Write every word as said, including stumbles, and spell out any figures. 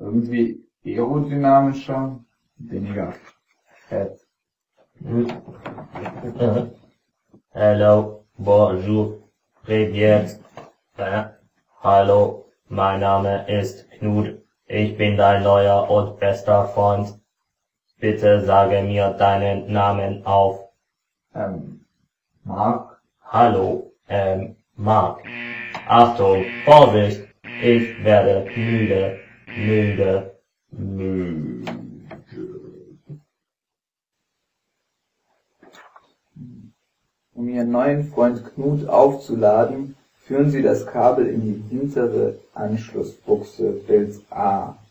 irgendwie aerodynamischer, weniger fett. Hello, bonjour, red jetzt. Äh, hallo, mein Name ist Knut. Ich bin dein neuer und bester Freund. Bitte sage mir deinen Namen auf. Ähm, Mark. Hallo, ähm, Mark. Achtung, Vorsicht, ich werde müde, müde, müde. Um Ihren neuen Freund Knut aufzuladen, führen Sie das Kabel in die hintere Anschlussbuchse Fels A.